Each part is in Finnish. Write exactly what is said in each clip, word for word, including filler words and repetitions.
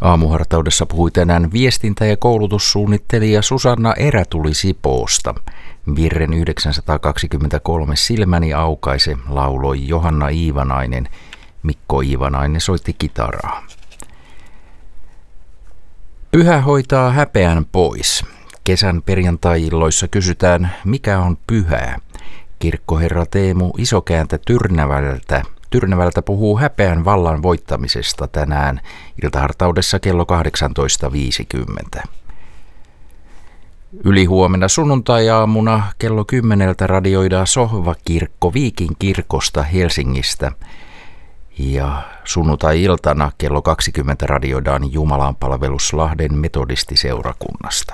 Aamuhartaudessa puhui tänään viestintä- ja koulutussuunnittelija Susanna Erätuli Sipoosta. Virren yhdeksänsataakaksikymmentäkolme Silmäni aukaise lauloi Johanna Iivanainen. Mikko Iivanainen soitti kitaraa. Pyhä hoitaa häpeän pois. Kesän perjantai-illoissa kysytään, mikä on pyhää. Kirkkoherra Teemu Isokääntä Tyrnävältä, Tyrnävältä puhuu häpeän vallan voittamisesta tänään iltahartaudessa kello kahdeksantoista viisikymmentä. Ylihuomenna sunnuntai-aamuna kello kymmeneltä radioidaan Sohvakirkko Viikin kirkosta Helsingistä. Ja sunnuntai-iltana kello kaksikymmentä radioidaan Jumalanpalvelus Lahden metodistiseurakunnasta.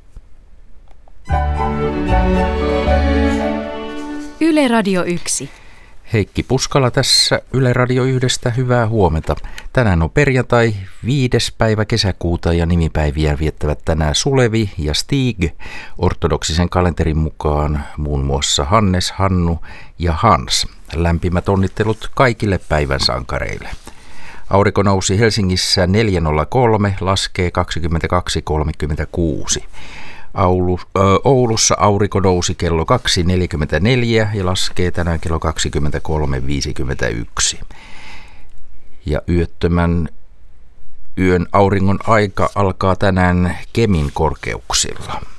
Yle Radio yksi. Heikki Puskala tässä Yle Radio yhdestä. Hyvää huomenta. Tänään on perjantai, viides päivä kesäkuuta ja nimipäiviä viettävät tänään Sulevi ja Stig. Ortodoksisen kalenterin mukaan muun muassa Hannes, Hannu ja Hans. Lämpimät onnittelut kaikille päivän sankareille. Aurinko nousi Helsingissä neljä nolla kolme, laskee kaksikymmentäkaksi kolmekymmentäkuusi. Oulu, ö, Oulussa aurinko nousi kello kaksi neljäkymmentäneljä ja laskee tänään kello kaksikymmentäkolme viisikymmentäyksi. Ja yöttömän yön auringon aika alkaa tänään Kemin korkeuksilla.